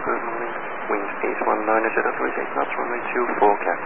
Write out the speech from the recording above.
good morning. Wind is 19 knots, 38 knots, runway 24, Cap.